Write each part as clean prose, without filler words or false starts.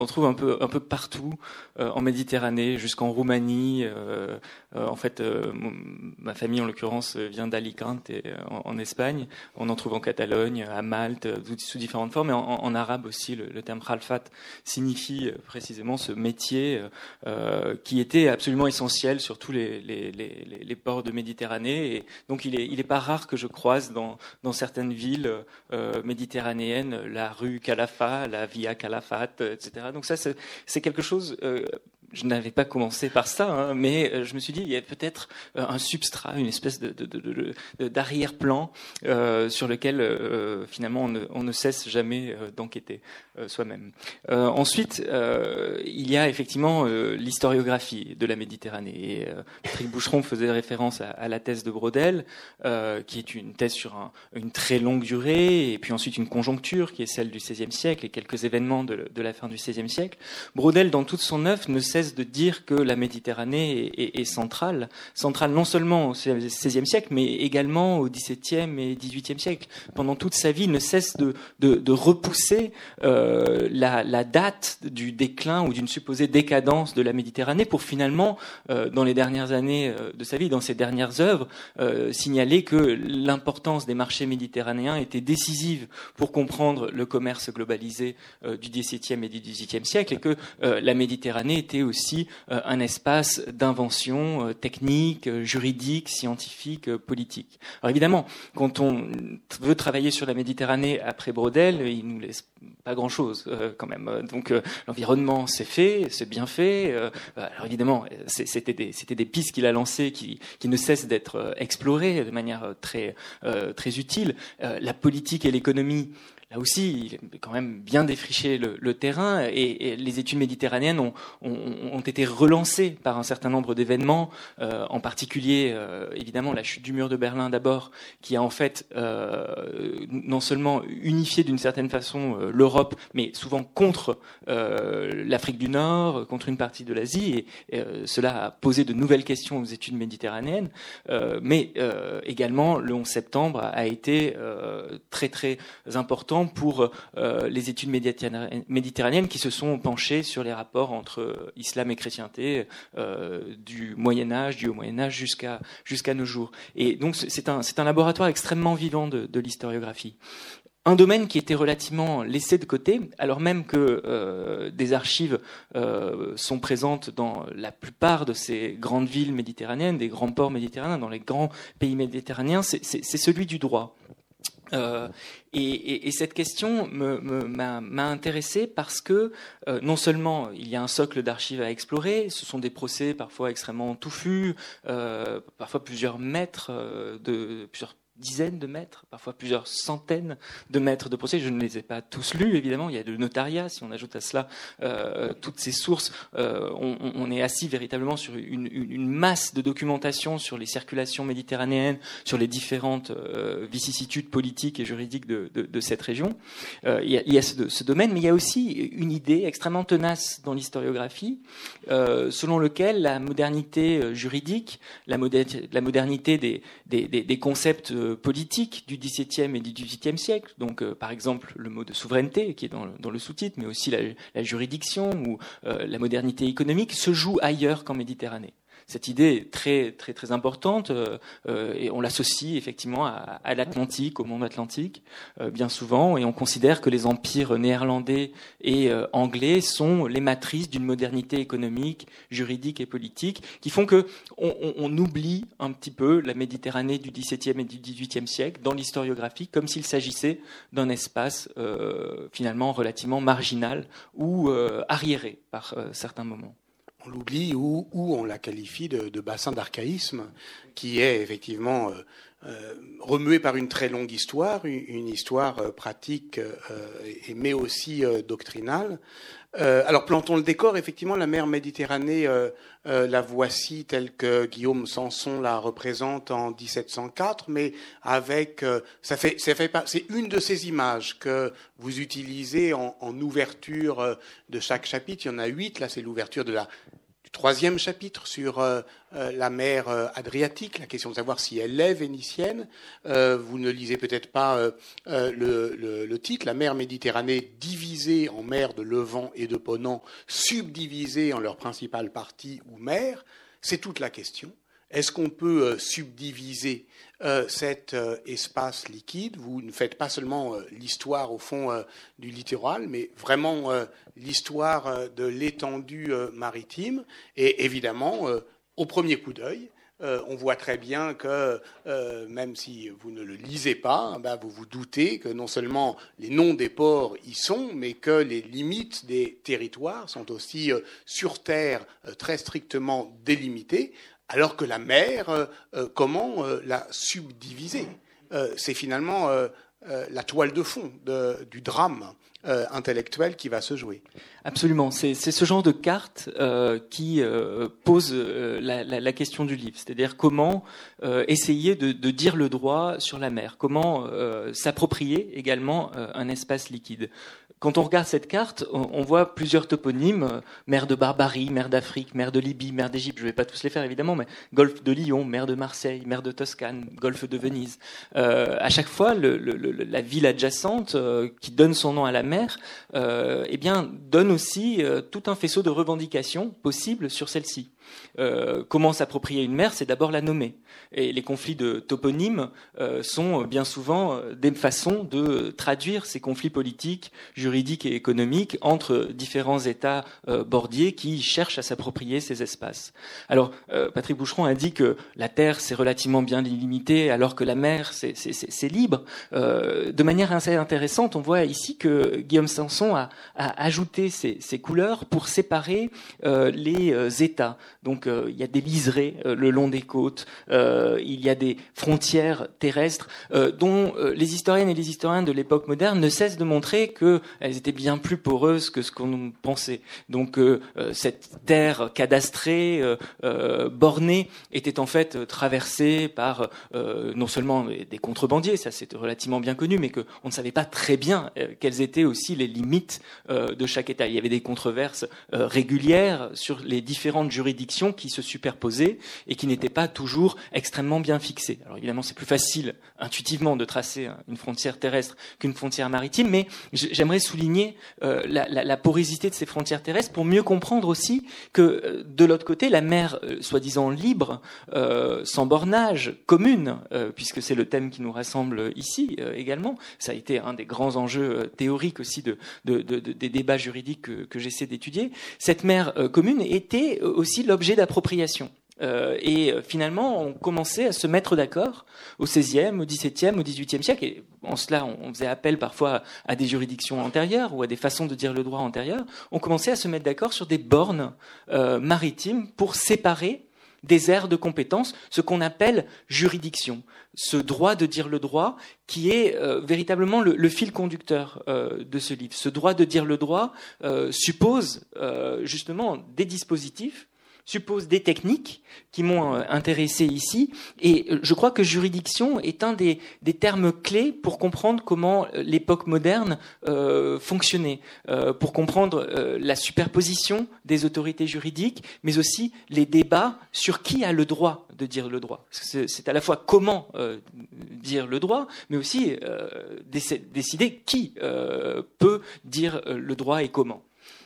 on trouve un peu partout en Méditerranée, jusqu'en Roumanie. En fait, ma famille, en l'occurrence, vient d'Alicante, en Espagne. On en trouve en Catalogne, à Malte, sous différentes formes. Et en arabe aussi, le terme khalfat signifie précisément ce métier qui était absolument essentiel sur tous les ports de Méditerranée. Et donc, il est pas rare que je croise dans certaines villes méditerranéennes la rue Calafa, la Via Calafat, etc. Donc ça, c'est quelque chose. Je n'avais pas commencé par ça, mais je me suis dit, il y a peut-être un substrat, une espèce d'arrière-plan sur lequel finalement on ne cesse jamais d'enquêter soi-même. Ensuite, il y a effectivement l'historiographie de la Méditerranée. Et, Patrick Boucheron faisait référence à la thèse de Braudel, qui est une thèse sur une très longue durée, et puis ensuite une conjoncture qui est celle du XVIe siècle et quelques événements de la fin du XVIe siècle. Braudel, dans toute son œuvre, ne cesse de dire que la Méditerranée est centrale non seulement au XVIe siècle, mais également au XVIIe et XVIIIe siècle. Pendant toute sa vie, il ne cesse de repousser la date du déclin ou d'une supposée décadence de la Méditerranée pour finalement, dans les dernières années de sa vie, dans ses dernières œuvres, signaler que l'importance des marchés méditerranéens était décisive pour comprendre le commerce globalisé du XVIIe et du XVIIIe siècle, et que la Méditerranée était aussi un espace d'invention technique, juridique, scientifique, politique. Alors évidemment, quand on veut travailler sur la Méditerranée après Braudel, il nous laisse pas grand-chose quand même. Donc l'environnement, c'est fait, c'est bien fait. Alors évidemment, c'était des pistes qu'il a lancées qui ne cessent d'être explorées de manière très utile. La politique et l'économie, là aussi, il a quand même bien défriché le terrain, et les études méditerranéennes ont été relancées par un certain nombre d'événements, en particulier, évidemment, la chute du mur de Berlin d'abord, qui a en fait non seulement unifié d'une certaine façon l'Europe, mais souvent contre l'Afrique du Nord, contre une partie de l'Asie, et cela a posé de nouvelles questions aux études méditerranéennes, mais également le 11 septembre a été très très important pour les études méditerranéennes qui se sont penchées sur les rapports entre islam et chrétienté du Moyen-Âge, du Haut-Moyen-Âge jusqu'à nos jours. Et donc c'est un laboratoire extrêmement vivant de l'historiographie. Un domaine qui était relativement laissé de côté, alors même que des archives sont présentes dans la plupart de ces grandes villes méditerranéennes, des grands ports méditerranéens, dans les grands pays méditerranéens, c'est celui du droit. Et cette question m'a intéressé parce que non seulement il y a un socle d'archives à explorer, ce sont des procès parfois extrêmement touffus, parfois plusieurs mètres, plusieurs dizaines de mètres, parfois plusieurs centaines de mètres de procès. Je ne les ai pas tous lus, évidemment. Il y a le notariat. Si on ajoute à cela toutes ces sources, on est assis véritablement sur une masse de documentation sur les circulations méditerranéennes, sur les différentes vicissitudes politiques et juridiques de cette région. Il y a ce domaine, mais il y a aussi une idée extrêmement tenace dans l'historiographie, selon lequel la modernité juridique, la modernité des concepts politique du XVIIe et du XVIIIe siècle, donc par exemple le mot de souveraineté qui est dans le sous-titre, mais aussi la juridiction ou la modernité économique, se joue ailleurs qu'en Méditerranée. Cette idée est très très très importante et on l'associe effectivement à l'Atlantique, au monde atlantique, bien souvent, et on considère que les empires néerlandais et anglais sont les matrices d'une modernité économique, juridique et politique, qui font que on oublie un petit peu la Méditerranée du XVIIe et du XVIIIe siècle dans l'historiographie, comme s'il s'agissait d'un espace finalement relativement marginal ou arriéré par certains moments. On l'oublie ou on la qualifie de bassin d'archaïsme, qui est effectivement remué par une très longue histoire, une histoire pratique, mais aussi doctrinale. Alors plantons le décor, effectivement, la mer Méditerranée, la voici telle que Guillaume Sanson la représente en 1704, mais avec c'est une de ces images que vous utilisez en ouverture de chaque chapitre. Il y en a 8, là c'est l'ouverture du troisième chapitre sur la mer Adriatique, la question de savoir si elle est vénitienne. Vous ne lisez peut-être pas le titre, la mer Méditerranée divisée en mer de Levant et de Ponant, subdivisée en leurs principales parties ou mers. C'est toute la question. Est-ce qu'on peut subdiviser cet espace liquide? Vous ne faites pas seulement l'histoire, au fond, du littoral, mais vraiment l'histoire de l'étendue maritime. Et évidemment, au premier coup d'œil, on voit très bien que, même si vous ne le lisez pas, vous vous doutez que non seulement les noms des ports y sont, mais que les limites des territoires sont aussi sur terre très strictement délimitées. Alors que la mer, comment la subdiviser? C'est finalement la toile de fond du drame intellectuel qui va se jouer. Absolument, c'est ce genre de carte qui pose la question du livre, c'est-à-dire comment essayer de dire le droit sur la mer, comment s'approprier également un espace liquide. Quand on regarde cette carte, on voit plusieurs toponymes, mer de Barbarie, mer d'Afrique, mer de Libye, mer d'Égypte, je ne vais pas tous les faire évidemment, mais golfe de Lyon, mer de Marseille, mer de Toscane, golfe de Venise. À chaque fois, la ville adjacente qui donne son nom à la mer, eh bien, donne aussi tout un faisceau de revendications possibles sur celle-ci. Comment s'approprier une mer, c'est d'abord la nommer. Et les conflits de toponymes sont bien souvent des façons de traduire ces conflits politiques, juridiques et économiques entre différents États bordiers qui cherchent à s'approprier ces espaces. Alors, Patrick Boucheron a dit que la terre, c'est relativement bien limité, alors que la mer, c'est libre. De manière assez intéressante, on voit ici que Guillaume Sanson a ajouté ces couleurs pour séparer les États. Donc il y a des liserés le long des côtes, il y a des frontières terrestres dont les historiennes et les historiens de l'époque moderne ne cessent de montrer qu'elles étaient bien plus poreuses que ce qu'on pensait. Donc cette terre cadastrée, bornée, était en fait traversée par non seulement des contrebandiers, ça c'était relativement bien connu, mais qu'on ne savait pas très bien quelles étaient aussi les limites de chaque État. Il y avait des controverses régulières sur les différentes juridictions qui se superposaient et qui n'étaient pas toujours extrêmement bien fixées. Alors évidemment, c'est plus facile intuitivement de tracer une frontière terrestre qu'une frontière maritime, mais j'aimerais souligner la porosité de ces frontières terrestres pour mieux comprendre aussi que de l'autre côté, la mer soi-disant libre, sans bornage, commune, puisque c'est le thème qui nous rassemble ici également, ça a été un des grands enjeux théoriques aussi des débats juridiques que j'essaie d'étudier, cette mer commune était aussi l'objet d'appropriation. Et finalement, on commençait à se mettre d'accord au XVIe, au XVIIe, au XVIIIe siècle. Et en cela, on faisait appel parfois à des juridictions antérieures ou à des façons de dire le droit antérieures. On commençait à se mettre d'accord sur des bornes maritimes pour séparer des aires de compétences, ce qu'on appelle juridiction. Ce droit de dire le droit qui est véritablement le fil conducteur de ce livre. Ce droit de dire le droit suppose justement des dispositifs, suppose des techniques qui m'ont intéressé ici, et je crois que juridiction est un des termes clés pour comprendre comment l'époque moderne fonctionnait, pour comprendre la superposition des autorités juridiques, mais aussi les débats sur qui a le droit de dire le droit. C'est à la fois comment dire le droit, mais aussi décider qui peut dire le droit et comment.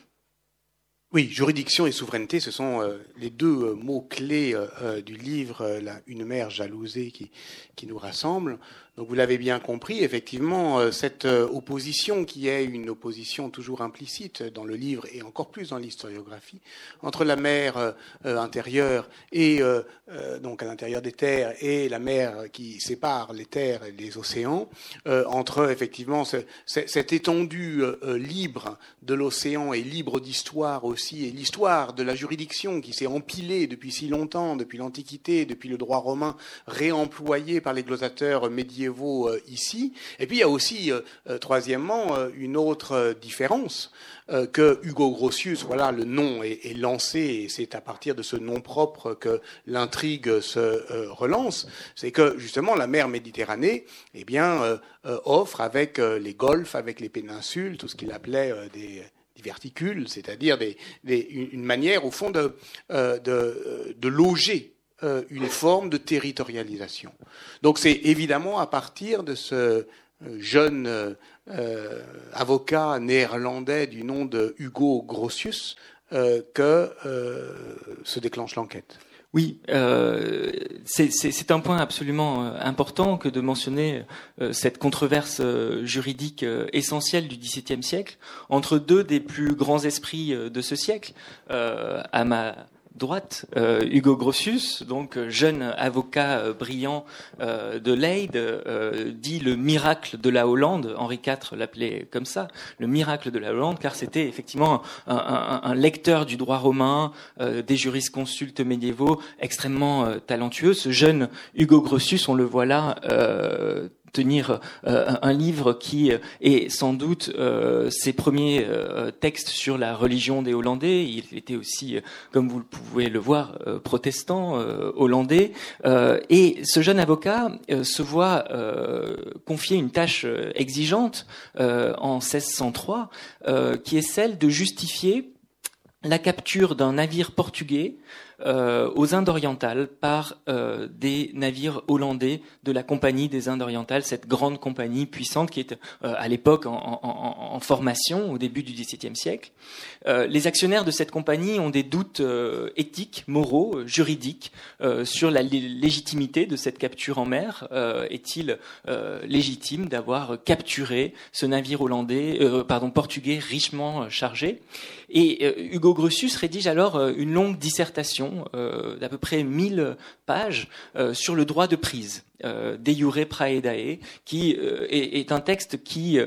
Oui, juridiction et souveraineté, ce sont les deux mots-clés du livre Une mer jalousée qui nous rassemble. Donc vous l'avez bien compris, effectivement, cette opposition qui est une opposition toujours implicite dans le livre et encore plus dans l'historiographie, entre la mer intérieure et donc à l'intérieur des terres et la mer qui sépare les terres et les océans, entre effectivement cette étendue libre de l'océan et libre d'histoire aussi, et l'histoire de la juridiction qui s'est empilée depuis si longtemps, depuis l'Antiquité, depuis le droit romain, réemployé par les glossateurs médiévaux ici. Et puis il y a aussi, troisièmement, une autre différence, que Hugo Grotius, voilà, le nom est lancé, et c'est à partir de ce nom propre que l'intrigue se relance, c'est que justement la mer Méditerranée, offre avec les golfes, avec les péninsules, tout ce qu'il appelait diverticules, c'est-à-dire une manière, au fond, de loger une forme de territorialisation. Donc c'est évidemment à partir de ce jeune avocat néerlandais du nom de Hugo Grotius que se déclenche l'enquête. Oui, c'est un point absolument important que de mentionner cette controverse juridique essentielle du XVIIe siècle entre deux des plus grands esprits de ce siècle. À ma droite, Hugo Grotius, donc jeune avocat brillant de Leyde, dit le miracle de la Hollande. Henri IV l'appelait comme ça, le miracle de la Hollande, car c'était effectivement un lecteur du droit romain, des jurisconsultes médiévaux extrêmement talentueux. Ce jeune Hugo Grotius, on le voit là, tenir un livre qui est sans doute ses premiers textes sur la religion des Hollandais. Il était aussi, comme vous pouvez le voir, protestant hollandais. Et ce jeune avocat se voit confier une tâche exigeante en 1603, qui est celle de justifier la capture d'un navire portugais aux Indes orientales par des navires hollandais de la Compagnie des Indes orientales, cette grande compagnie puissante qui est à l'époque en formation au début du XVIIe siècle. Les actionnaires de cette compagnie ont des doutes éthiques, moraux, juridiques sur la légitimité de cette capture en mer. Est-il légitime d'avoir capturé ce navire portugais richement chargé? Et Hugo Grotius rédige alors une longue dissertation d'à peu près 1000 pages sur le droit de prise, De Iure Praedae, qui est un texte qui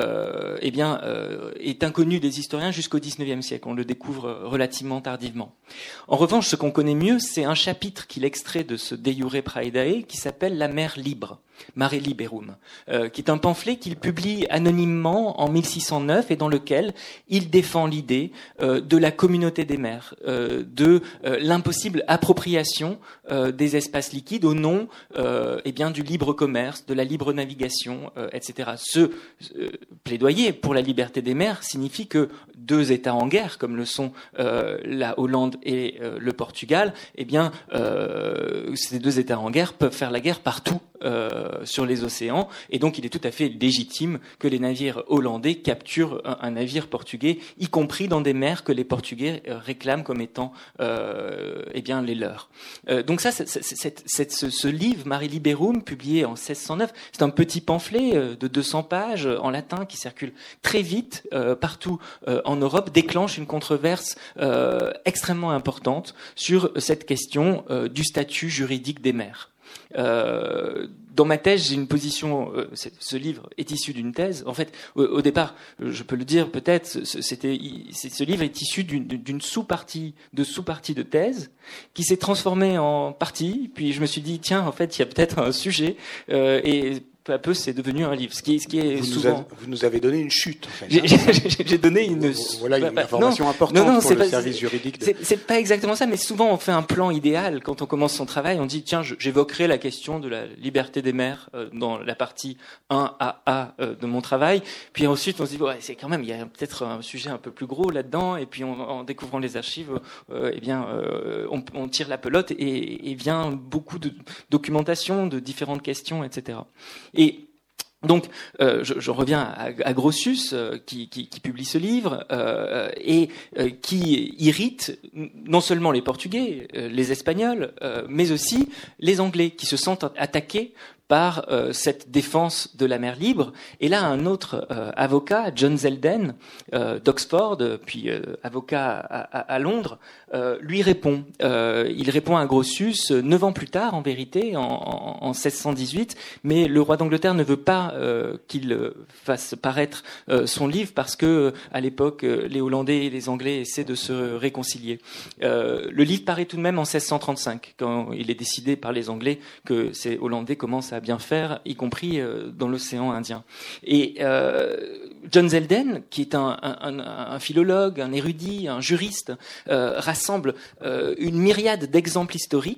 est inconnu des historiens jusqu'au XIXe siècle. On le découvre relativement tardivement. En revanche, ce qu'on connaît mieux, c'est un chapitre qu'il extrait de ce De Iure Praedae qui s'appelle La mer libre, Mare Liberum, qui est un pamphlet qu'il publie anonymement en 1609 et dans lequel il défend l'idée de la communauté des mers, de l'impossible appropriation des espaces liquides au nom du libre commerce, de la libre navigation, etc. Ce plaidoyer pour la liberté des mers signifie que deux États en guerre, comme le sont la Hollande et le Portugal, ces deux États en guerre peuvent faire la guerre partout sur les océans, et donc il est tout à fait légitime que les navires hollandais capturent un navire portugais, y compris dans des mers que les Portugais réclament comme étant les leurs. Donc ça, ce livre, Mare Liberum, publié en 1609, c'est un petit pamphlet de 200 pages en latin qui circule très vite partout en Europe, déclenche une controverse extrêmement importante sur cette question du statut juridique des mers. Dans ma thèse, j'ai une position. Ce livre est issu d'une thèse. En fait, au départ, je peux le dire peut-être, ce livre est issu d'une sous-partie de thèse qui s'est transformée en partie. Puis je me suis dit, tiens, en fait, il y a peut-être un sujet et peu à peu, c'est devenu un livre. Ce qui est souvent. Vous nous avez donné une chute. En fait, j'ai donné une. Voilà une information importante pour le service juridique. C'est pas exactement ça, mais souvent on fait un plan idéal quand on commence son travail. On dit tiens, j'évoquerai la question de la liberté des mers dans la partie 1AA de mon travail. Puis ensuite on se dit c'est quand même il y a peut-être un sujet un peu plus gros là-dedans. Et puis en découvrant les archives, on tire la pelote et vient beaucoup de documentation de différentes questions, etc. Et donc, je reviens à Grotius qui publie ce livre et qui irrite non seulement les Portugais, les Espagnols, mais aussi les Anglais qui se sentent attaqués par cette défense de la mer libre. Et là, un autre avocat, John Zelden, d'Oxford, puis avocat à Londres, lui répond. Il répond à Grotius 9 ans plus tard, en vérité, en 1618, mais le roi d'Angleterre ne veut pas qu'il fasse paraître son livre parce que, à l'époque, les Hollandais et les Anglais essaient de se réconcilier. Le livre paraît tout de même en 1635, quand il est décidé par les Anglais que ces Hollandais commencent à bien faire, y compris dans l'océan Indien. Et John Zelden, qui est un philologue, un érudit, un juriste, rassemble une myriade d'exemples historiques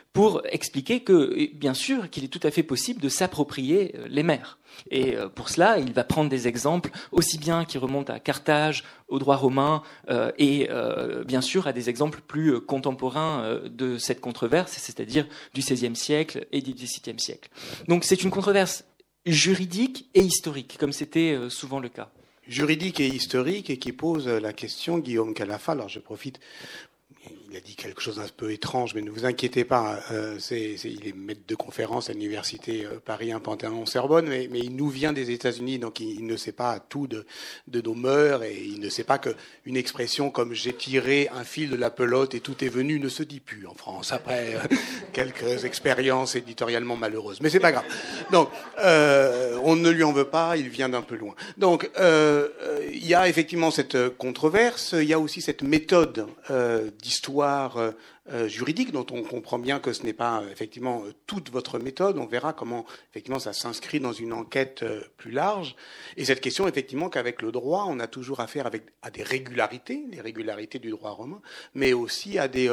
pour expliquer que, bien sûr, qu'il est tout à fait possible de s'approprier les mers. Et pour cela, il va prendre des exemples aussi bien qui remontent à Carthage, au droit romain, et bien sûr à des exemples plus contemporains de cette controverse, c'est-à-dire du XVIe siècle et du XVIIe siècle. Donc c'est une controverse juridique et historique, comme c'était souvent le cas. Juridique et historique, et qui pose la question, Guillaume Calafa, alors je profite, il a dit quelque chose d'un peu étrange, mais ne vous inquiétez pas, il est maître de conférence à l'université Paris 1 Panthéon-Sorbonne, mais il nous vient des États-Unis, donc il ne sait pas tout de nos mœurs, et il ne sait pas qu'une expression comme « j'ai tiré un fil de la pelote et tout est venu » ne se dit plus en France, après quelques expériences éditorialement malheureuses. Mais c'est pas grave. Donc, on ne lui en veut pas, il vient d'un peu loin. Donc, il y a effectivement cette controverse, il y a aussi cette méthode d'histoire juridique, dont on comprend bien que ce n'est pas effectivement toute votre méthode. On verra comment effectivement ça s'inscrit dans une enquête plus large. Et cette question effectivement qu'avec le droit, on a toujours affaire à des régularités, les régularités du droit romain, mais aussi à des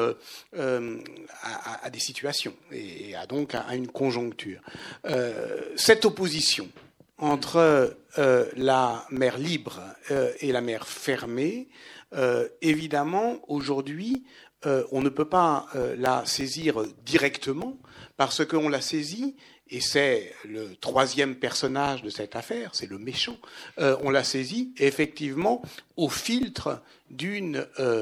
situations et donc à une conjoncture. Cette opposition entre la mer libre et la mer fermée, évidemment, aujourd'hui, on ne peut pas la saisir directement parce qu'on la saisit, et c'est le troisième personnage de cette affaire, c'est le méchant, on la saisit effectivement au filtre d'une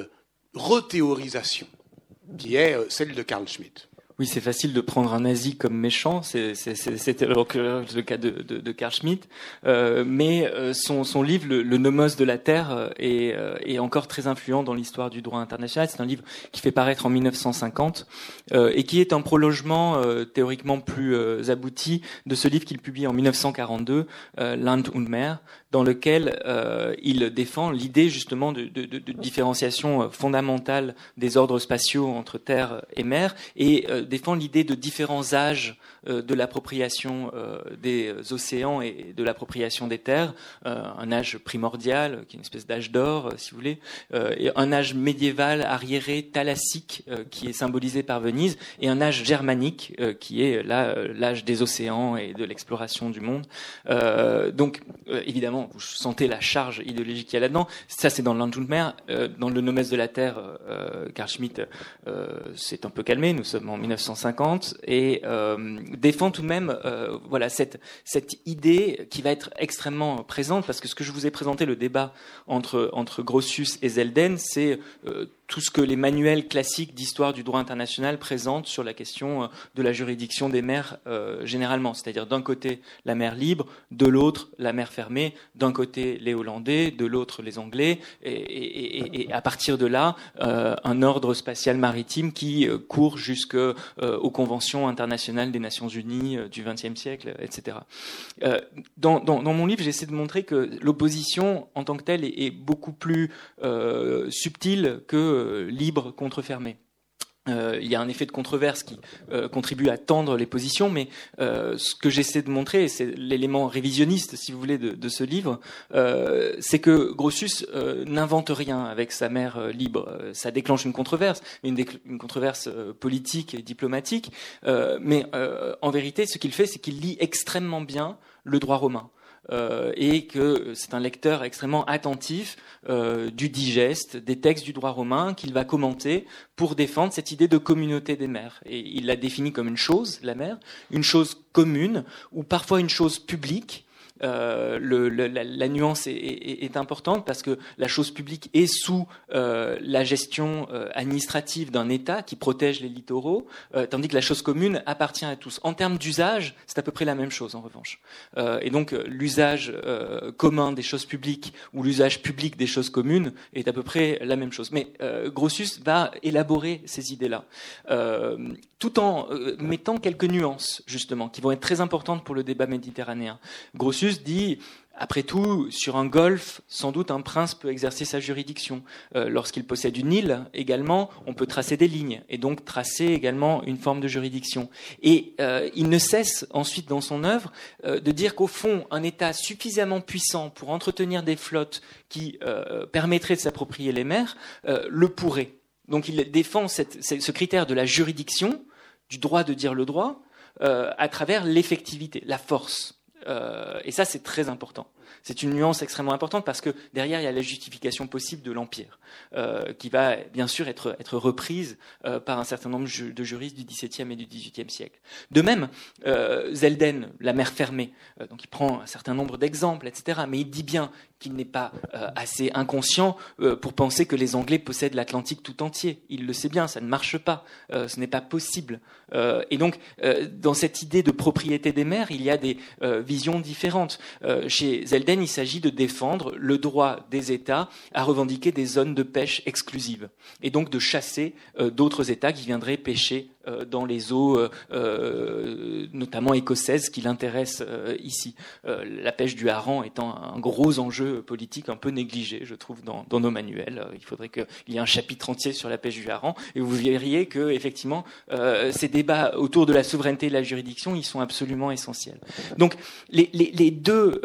rethéorisation qui est celle de Carl Schmitt. Oui, c'est facile de prendre un nazi comme méchant, c'était le cas de Carl Schmitt, mais son livre, le Nomos de la Terre, est encore très influent dans l'histoire du droit international. C'est un livre qui fait paraître en 1950 et qui est un prolongement théoriquement plus abouti de ce livre qu'il publie en 1942, Land und Meer, dans lequel il défend l'idée justement de différenciation fondamentale des ordres spatiaux entre terre et mer, et défend l'idée de différents âges de l'appropriation des océans et de l'appropriation des terres, un âge primordial, qui est une espèce d'âge d'or, si vous voulez, et un âge médiéval arriéré thalassique, qui est symbolisé par Venise, et un âge germanique, qui est l'âge des océans et de l'exploration du monde. Donc, évidemment, vous sentez la charge idéologique qu'il y a là-dedans. Ça, c'est dans Land und Meer. Dans le Nomos de la Terre, Carl Schmitt s'est un peu calmé. Nous sommes en 1950 et défend tout de même cette idée qui va être extrêmement présente, parce que ce que je vous ai présenté, le débat entre Grotius et Zelden, c'est tout ce que les manuels classiques d'histoire du droit international présentent sur la question de la juridiction des mers généralement, c'est-à-dire d'un côté la mer libre, de l'autre la mer fermée, d'un côté les Hollandais, de l'autre les Anglais, et à partir de là, un ordre spatial maritime qui court jusqu'aux conventions internationales des Nations Unies du XXe siècle, etc. Dans mon livre, j'essaie de montrer que l'opposition en tant que telle est beaucoup plus subtile que libre contre fermé. Il y a un effet de controverse qui contribue à tendre les positions, mais ce que j'essaie de montrer, et c'est l'élément révisionniste, si vous voulez, de ce livre, c'est que Grotius n'invente rien avec sa mer libre. Ça déclenche une controverse, une controverse politique et diplomatique, mais en vérité, ce qu'il fait, c'est qu'il lit extrêmement bien le droit romain. Et que c'est un lecteur extrêmement attentif du digeste, des textes du droit romain, qu'il va commenter pour défendre cette idée de communauté des mers. Et il la définit comme une chose, la mer, une chose commune, ou parfois une chose publique. La nuance est importante parce que la chose publique est sous la gestion administrative d'un État qui protège les littoraux, tandis que la chose commune appartient à tous. En termes d'usage, c'est à peu près la même chose en revanche. Et donc l'usage commun des choses publiques ou l'usage public des choses communes est à peu près la même chose. Mais Grotius va élaborer ces idées-là, tout en mettant quelques nuances justement qui vont être très importantes pour le débat méditerranéen. Grotius dit, après tout, sur un golfe, sans doute un prince peut exercer sa juridiction. Lorsqu'il possède une île, également, on peut tracer des lignes, et donc tracer également une forme de juridiction. Et il ne cesse ensuite dans son œuvre de dire qu'au fond, un État suffisamment puissant pour entretenir des flottes qui permettraient de s'approprier les mers, le pourrait. Donc il défend ce critère de la juridiction, du droit de dire le droit à travers l'effectivité, la force. Et ça, c'est très important. C'est une nuance extrêmement importante parce que derrière, il y a la justification possible de l'Empire, qui va bien sûr être reprise par un certain nombre de juristes du XVIIe et du XVIIIe siècle. De même, Zelden, la mer fermée, donc il prend un certain nombre d'exemples, etc., mais il dit bien qu'il n'est pas assez inconscient pour penser que les Anglais possèdent l'Atlantique tout entier. Il le sait bien, ça ne marche pas, ce n'est pas possible. Et donc, dans cette idée de propriété des mers, il y a des visions différentes. Chez Zelden, il s'agit de défendre le droit des États à revendiquer des zones de pêche exclusives et donc de chasser d'autres États qui viendraient pêcher dans les eaux, notamment écossaises, qui l'intéressent ici. La pêche du hareng étant un gros enjeu politique un peu négligé, je trouve, dans nos manuels. Il faudrait qu'il y ait un chapitre entier sur la pêche du hareng, et vous verriez que, effectivement, ces débats autour de la souveraineté et de la juridiction, ils sont absolument essentiels. Donc, les deux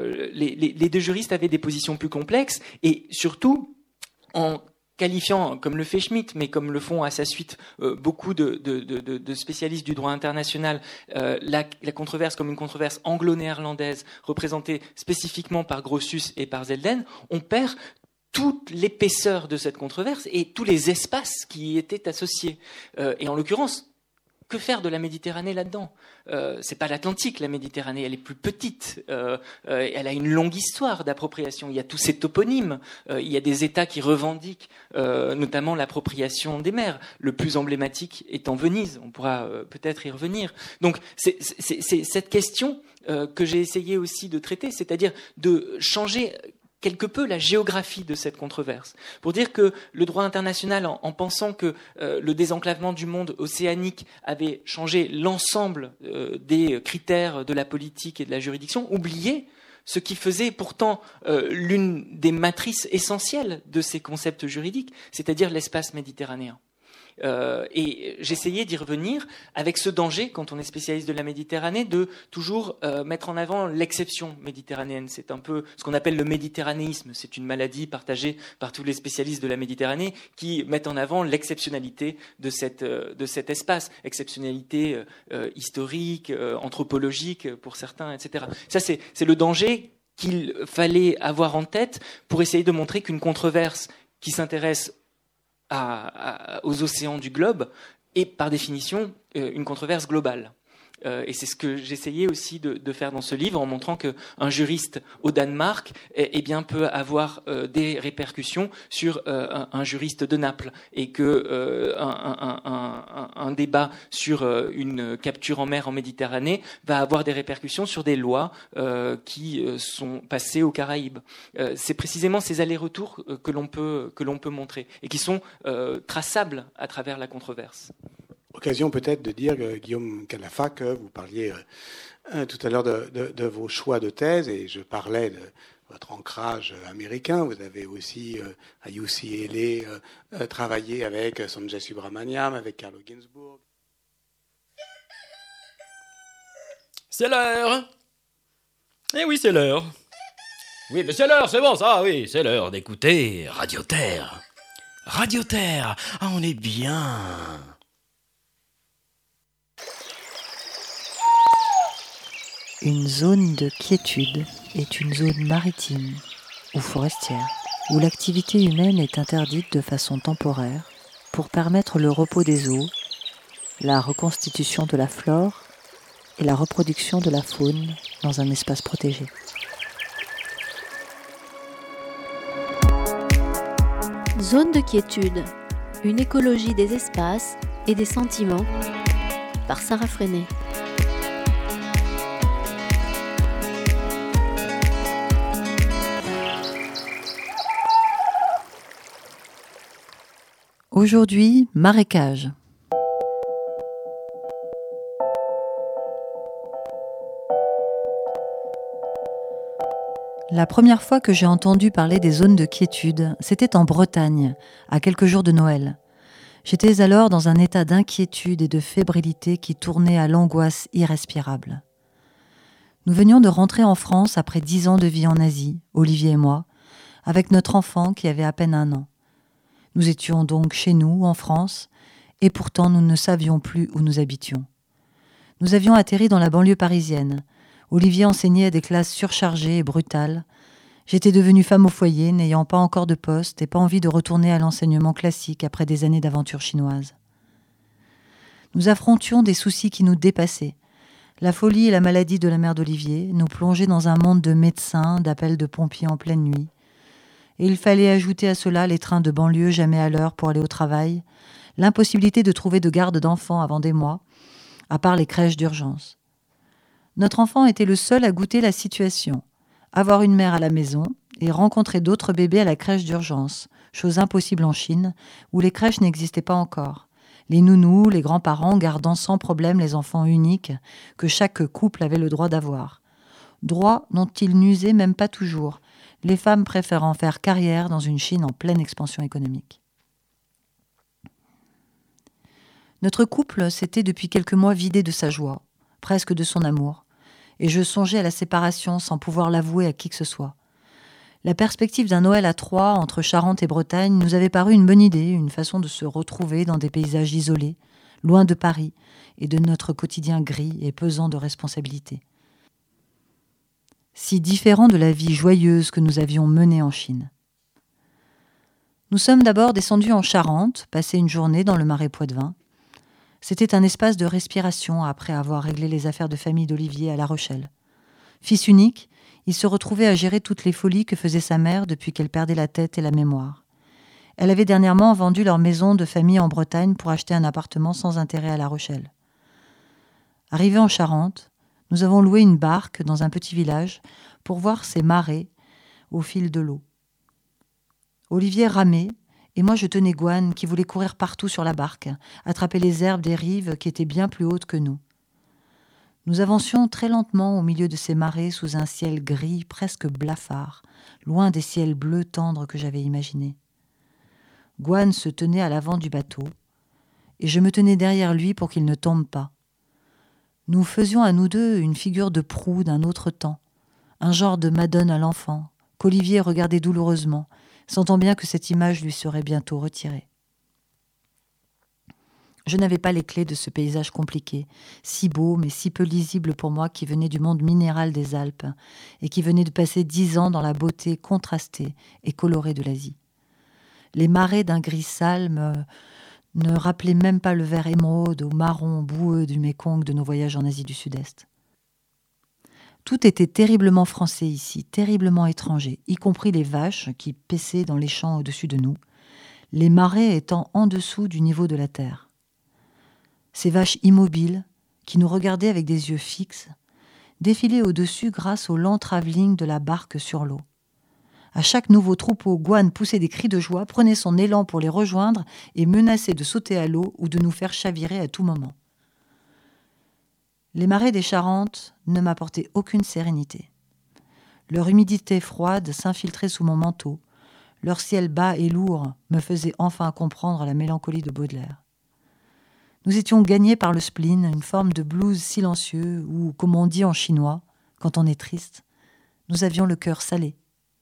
juristes avaient des positions plus complexes, et surtout, en qualifiant, comme le fait Schmitt, mais comme le font à sa suite beaucoup de spécialistes du droit international, la controverse comme une controverse anglo-néerlandaise représentée spécifiquement par Grotius et par Zelden, on perd toute l'épaisseur de cette controverse et tous les espaces qui y étaient associés. Et en l'occurrence, que faire de la Méditerranée là-dedans ? C'est pas l'Atlantique, la Méditerranée, elle est plus petite. Elle a une longue histoire d'appropriation. Il y a tous ces toponymes. Il y a des États qui revendiquent notamment l'appropriation des mers. Le plus emblématique étant Venise. On pourra peut-être y revenir. Donc c'est cette question que j'ai essayé aussi de traiter, c'est-à-dire de changer quelque peu la géographie de cette controverse, pour dire que le droit international, en pensant que le désenclavement du monde océanique avait changé l'ensemble des critères de la politique et de la juridiction, oubliait ce qui faisait pourtant l'une des matrices essentielles de ces concepts juridiques, c'est-à-dire l'espace méditerranéen. Et j'essayais d'y revenir avec ce danger, quand on est spécialiste de la Méditerranée, de toujours mettre en avant l'exception méditerranéenne. C'est un peu ce qu'on appelle le méditerranéisme. C'est une maladie partagée par tous les spécialistes de la Méditerranée qui mettent en avant l'exceptionnalité de cet espace, exceptionnalité historique, anthropologique pour certains, etc. Ça, c'est le danger qu'il fallait avoir en tête pour essayer de montrer qu'une controverse qui s'intéresse aux océans du globe est par définition une controverse globale. Et c'est ce que j'essayais aussi de faire dans ce livre, en montrant qu'un juriste au Danemark peut avoir des répercussions sur un juriste de Naples, et que un débat sur une capture en mer en Méditerranée va avoir des répercussions sur des lois qui sont passées aux Caraïbes. C'est précisément ces allers-retours que l'on peut montrer et qui sont traçables à travers la controverse. Occasion peut-être de dire, Guillaume Calafa, que vous parliez tout à l'heure de vos choix de thèse, et je parlais de votre ancrage américain. Vous avez aussi, à UCLA, travaillé avec Sanjay Subramaniam, avec Carlo Ginzburg. C'est l'heure. Eh oui, c'est l'heure. Oui, mais c'est l'heure, c'est bon, ça, oui, c'est l'heure d'écouter Radio Terre. Radio Terre, ah, on est bien. Une zone de quiétude est une zone maritime ou forestière où l'activité humaine est interdite de façon temporaire pour permettre le repos des eaux, la reconstitution de la flore et la reproduction de la faune dans un espace protégé. Zone de quiétude, une écologie des espaces et des sentiments, par Sarah Freinet. Aujourd'hui, marécage. La première fois que j'ai entendu parler des zones de quiétude, c'était en Bretagne, à quelques jours de Noël. J'étais alors dans un état d'inquiétude et de fébrilité qui tournait à l'angoisse irrespirable. Nous venions de rentrer en France après 10 ans de vie en Asie, Olivier et moi, avec notre enfant qui avait à peine 1 an. Nous étions donc chez nous, en France, Et pourtant, nous ne savions plus où nous habitions. Nous avions atterri dans la banlieue parisienne. Olivier enseignait à des classes surchargées et brutales. J'étais devenue femme au foyer, n'ayant pas encore de poste et pas envie de retourner à l'enseignement classique après des années d'aventure chinoise. Nous affrontions des soucis qui nous dépassaient. La folie et la maladie de la mère d'Olivier nous plongeaient dans un monde de médecins, d'appels de pompiers en pleine nuit. Et il fallait ajouter à cela les trains de banlieue jamais à l'heure pour aller au travail, l'impossibilité de trouver de garde d'enfants avant des mois, à part les crèches d'urgence. Notre enfant était le seul à goûter la situation. Avoir une mère à la maison et rencontrer d'autres bébés à la crèche d'urgence, chose impossible en Chine, où les crèches n'existaient pas encore. Les nounous, les grands-parents gardant sans problème les enfants uniques que chaque couple avait le droit d'avoir. Droit dont ils n'usaient même pas toujours, les femmes préférant faire carrière dans une Chine en pleine expansion économique. Notre couple s'était depuis quelques mois vidé de sa joie, presque de son amour, et je songeais à la séparation sans pouvoir l'avouer à qui que ce soit. La perspective d'un Noël à 3 entre Charente et Bretagne nous avait paru une bonne idée, une façon de se retrouver dans des paysages isolés, loin de Paris et de notre quotidien gris et pesant de responsabilités. Si différent de la vie joyeuse que nous avions menée en Chine. Nous sommes d'abord descendus en Charente, passer une journée dans le marais Poitevin. C'était un espace de respiration après avoir réglé les affaires de famille d'Olivier à La Rochelle. Fils unique, il se retrouvait à gérer toutes les folies que faisait sa mère depuis qu'elle perdait la tête et la mémoire. Elle avait dernièrement vendu leur maison de famille en Bretagne pour acheter un appartement sans intérêt à La Rochelle. Arrivés en Charente, nous avons loué une barque dans un petit village pour voir ces marais au fil de l'eau. Olivier ramait, et moi je tenais Gouane qui voulait courir partout sur la barque, attraper les herbes des rives qui étaient bien plus hautes que nous. Nous avancions très lentement au milieu de ces marais sous un ciel gris presque blafard, loin des ciels bleus tendres que j'avais imaginés. Gouane se tenait à l'avant du bateau, et je me tenais derrière lui pour qu'il ne tombe pas. Nous faisions à nous deux une figure de proue d'un autre temps, un genre de Madone à l'enfant, qu'Olivier regardait douloureusement, sentant bien que cette image lui serait bientôt retirée. Je n'avais pas les clés de ce paysage compliqué, si beau mais si peu lisible pour moi qui venais du monde minéral des Alpes et qui venait de passer 10 ans dans la beauté contrastée et colorée de l'Asie. Les marais d'un gris sale ne rappelaient même pas le vert émeraude ou marron boueux du Mékong de nos voyages en Asie du Sud-Est. Tout était terriblement français ici, terriblement étranger, y compris les vaches qui paissaient dans les champs au-dessus de nous, les marais étant en dessous du niveau de la terre. Ces vaches immobiles, qui nous regardaient avec des yeux fixes, défilaient au-dessus grâce au lent travelling de la barque sur l'eau. À chaque nouveau troupeau, Gouane poussait des cris de joie, prenait son élan pour les rejoindre et menaçait de sauter à l'eau ou de nous faire chavirer à tout moment. Les marais des Charentes ne m'apportaient aucune sérénité. Leur humidité froide s'infiltrait sous mon manteau. Leur ciel bas et lourd me faisait enfin comprendre la mélancolie de Baudelaire. Nous étions gagnés par le spleen, une forme de blues silencieux ou, comme on dit en chinois, quand on est triste, nous avions le cœur salé.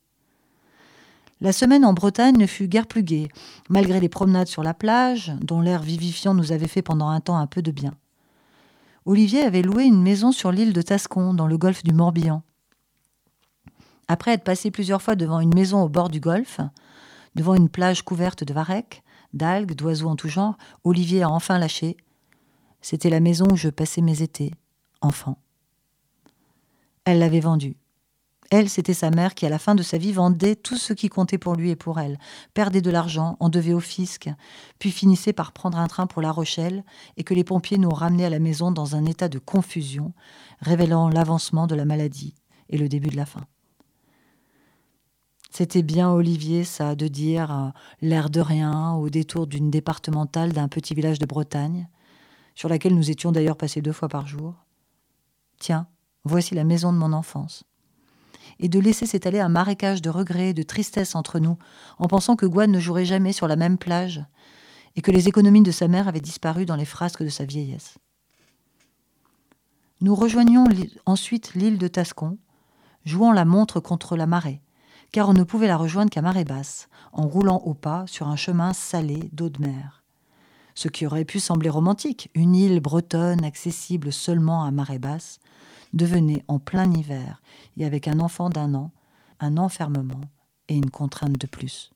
La semaine en Bretagne ne fut guère plus gaie, malgré les promenades sur la plage, dont l'air vivifiant nous avait fait pendant un temps un peu de bien. Olivier avait loué une maison sur l'île de Tascon, dans le golfe du Morbihan. Après être passé plusieurs fois devant une maison au bord du golfe, devant une plage couverte de varechs, d'algues, d'oiseaux en tout genre, Olivier a enfin lâché. C'était la maison où je passais mes étés, enfant. Elle l'avait vendue. Elle, c'était sa mère qui, à la fin de sa vie, vendait tout ce qui comptait pour lui et pour elle, perdait de l'argent, en devait au fisc, puis finissait par prendre un train pour La Rochelle et que les pompiers nous ramenaient à la maison dans un état de confusion, révélant l'avancement de la maladie et le début de la fin. C'était bien Olivier, ça, de dire l'air de rien au détour d'une départementale d'un petit village de Bretagne, sur laquelle nous étions d'ailleurs passés 2 fois par jour. Tiens, voici la maison de mon enfance. Et de laisser s'étaler un marécage de regrets et de tristesse entre nous, en pensant que Gouane ne jouerait jamais sur la même plage, et que les économies de sa mère avaient disparu dans les frasques de sa vieillesse. Nous rejoignions ensuite l'île de Tascon, jouant la montre contre la marée, car on ne pouvait la rejoindre qu'à marée basse, en roulant au pas sur un chemin salé d'eau de mer. Ce qui aurait pu sembler romantique, une île bretonne accessible seulement à marée basse, devenait en plein hiver et avec un enfant d'1 an, un enfermement et une contrainte de plus.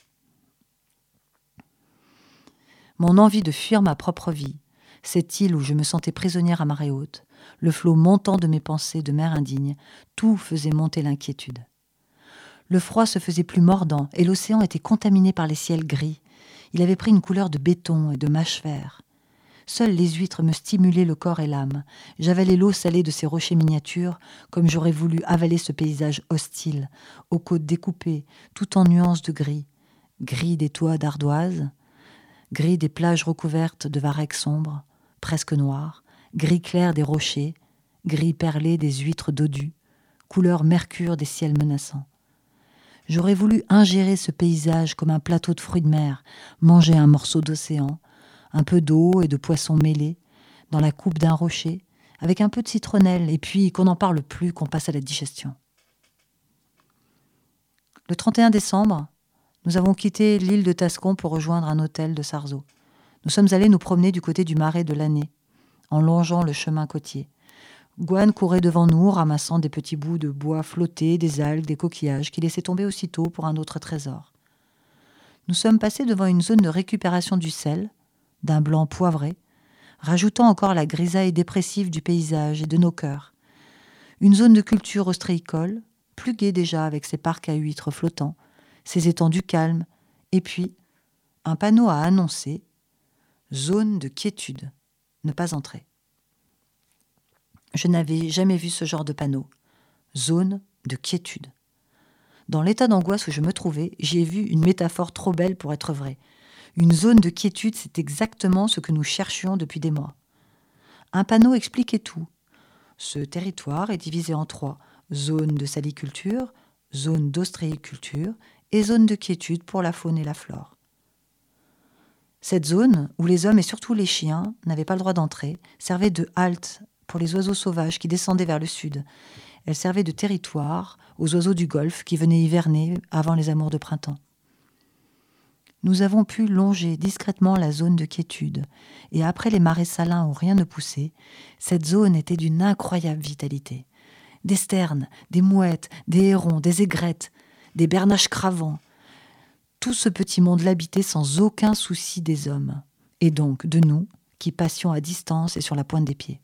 Mon envie de fuir ma propre vie, cette île où je me sentais prisonnière à marée haute, le flot montant de mes pensées de mer indigne, tout faisait monter l'inquiétude. Le froid se faisait plus mordant et l'océan était contaminé par les ciels gris. Il avait pris une couleur de béton et de mâche-fer. Seules les huîtres me stimulaient le corps et l'âme. J'avalais l'eau salée de ces rochers miniatures, comme j'aurais voulu avaler ce paysage hostile, aux côtes découpées, tout en nuances de gris. Gris des toits d'ardoise, gris des plages recouvertes de varechs sombres, presque noirs, gris clair des rochers, gris perlé des huîtres dodues, couleur mercure des ciels menaçants. J'aurais voulu ingérer ce paysage comme un plateau de fruits de mer, manger un morceau d'océan, un peu d'eau et de poissons mêlés, dans la coupe d'un rocher, avec un peu de citronnelle, et puis qu'on n'en parle plus, qu'on passe à la digestion. Le 31 décembre, nous avons quitté l'île de Tascon pour rejoindre un hôtel de Sarzeau. Nous sommes allés nous promener du côté du marais de l'Année, en longeant le chemin côtier. Gwen courait devant nous, ramassant des petits bouts de bois flottés, des algues, des coquillages, qui laissaient tomber aussitôt pour un autre trésor. Nous sommes passés devant une zone de récupération du sel, d'un blanc poivré, rajoutant encore la grisaille dépressive du paysage et de nos cœurs. Une zone de culture ostréicole, plus gaie déjà avec ses parcs à huîtres flottants, ses étendues calmes, et puis un panneau à annoncer « Zone de quiétude, ne pas entrer ». Je n'avais jamais vu ce genre de panneau. Zone de quiétude. Dans l'état d'angoisse où je me trouvais, j'y ai vu une métaphore trop belle pour être vraie. Une zone de quiétude, c'est exactement ce que nous cherchions depuis des mois. Un panneau expliquait tout. Ce territoire est divisé en 3. Zone de saliculture, zone d'ostréiculture et zone de quiétude pour la faune et la flore. Cette zone, où les hommes et surtout les chiens n'avaient pas le droit d'entrer, servait de halte pour les oiseaux sauvages qui descendaient vers le sud. Elle servait de territoire aux oiseaux du golfe qui venaient hiverner avant les amours de printemps. Nous avons pu longer discrètement la zone de quiétude, et après les marais salins où rien ne poussait, cette zone était d'une incroyable vitalité. Des sternes, des mouettes, des hérons, des aigrettes, des bernaches cravants. Tout ce petit monde l'habitait sans aucun souci des hommes, et donc de nous, qui passions à distance et sur la pointe des pieds.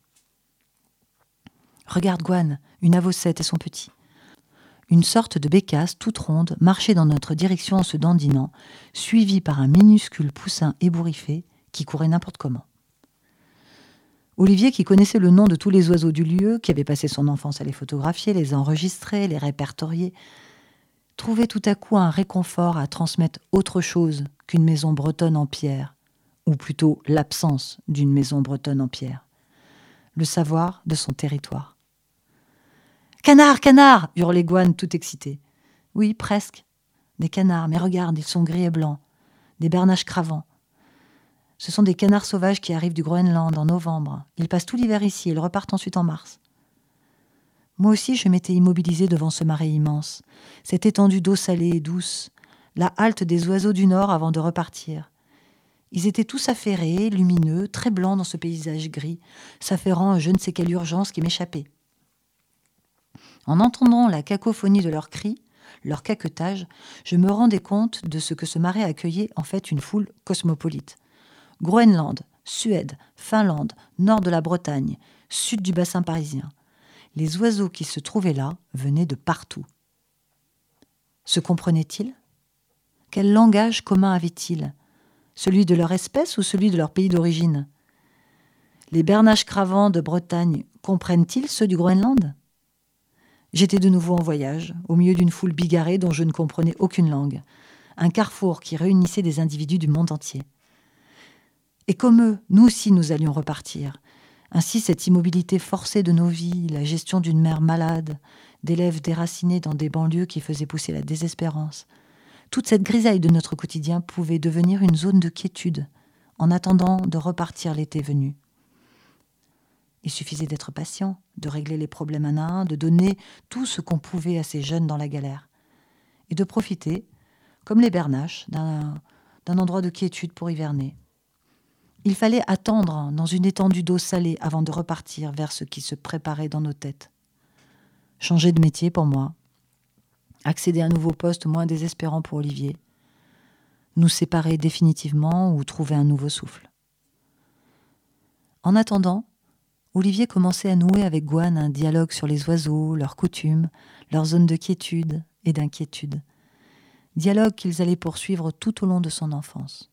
Regarde Gwen, une avocette et son petit. Une sorte de bécasse toute ronde marchait dans notre direction en se dandinant, suivie par un minuscule poussin ébouriffé qui courait n'importe comment. Olivier, qui connaissait le nom de tous les oiseaux du lieu, qui avait passé son enfance à les photographier, les enregistrer, les répertorier, trouvait tout à coup un réconfort à transmettre autre chose qu'une maison bretonne en pierre, ou plutôt l'absence d'une maison bretonne en pierre. Le savoir de son territoire. « Canard, canard !» hurlait Gwen, tout excitée. « Oui, presque. Des canards, mais regarde, ils sont gris et blancs. Des bernaches cravants. Ce sont des canards sauvages qui arrivent du Groenland en novembre. Ils passent tout l'hiver ici, ils repartent ensuite en mars. » Moi aussi, je m'étais immobilisée devant ce marais immense, cette étendue d'eau salée et douce, la halte des oiseaux du Nord avant de repartir. Ils étaient tous affairés, lumineux, très blancs dans ce paysage gris, s'affairant à je ne sais quelle urgence qui m'échappait. En entendant la cacophonie de leurs cris, leur caquetage, je me rendais compte de ce que ce marais accueillait en fait une foule cosmopolite. Groenland, Suède, Finlande, nord de la Bretagne, sud du bassin parisien. Les oiseaux qui se trouvaient là venaient de partout. Se comprenaient-ils ? Quel langage commun avaient-ils ? Celui de leur espèce ou celui de leur pays d'origine ? Les bernaches cravants de Bretagne comprennent-ils ceux du Groenland ? J'étais de nouveau en voyage, au milieu d'une foule bigarrée dont je ne comprenais aucune langue. Un carrefour qui réunissait des individus du monde entier. Et comme eux, nous aussi nous allions repartir. Ainsi, cette immobilité forcée de nos vies, la gestion d'une mère malade, d'élèves déracinés dans des banlieues qui faisaient pousser la désespérance, toute cette grisaille de notre quotidien pouvait devenir une zone de quiétude, en attendant de repartir l'été venu. Il suffisait d'être patient, de régler les problèmes un à un, de donner tout ce qu'on pouvait à ces jeunes dans la galère, et de profiter, comme les bernaches, d'un endroit de quiétude pour hiverner. Il fallait attendre dans une étendue d'eau salée avant de repartir vers ce qui se préparait dans nos têtes. Changer de métier pour moi, accéder à un nouveau poste moins désespérant pour Olivier, nous séparer définitivement ou trouver un nouveau souffle. En attendant, Olivier commençait à nouer avec Gwen un dialogue sur les oiseaux, leurs coutumes, leurs zones de quiétude et d'inquiétude. Dialogue qu'ils allaient poursuivre tout au long de son enfance.